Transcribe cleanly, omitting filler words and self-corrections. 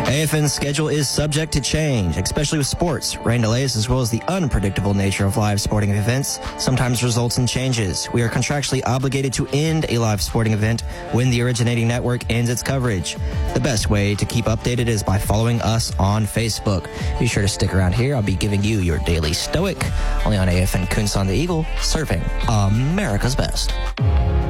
AFN's schedule is subject to change, especially with sports. Rain delays as well as the unpredictable nature of live sporting events sometimes results in changes. We are contractually obligated to end a live sporting event when the originating network ends its coverage. The best way to keep updated is by following us on Facebook. Be sure to stick around here. I'll be giving you your daily Stoic, only on AFN Kunst on the Eagle, serving America's best.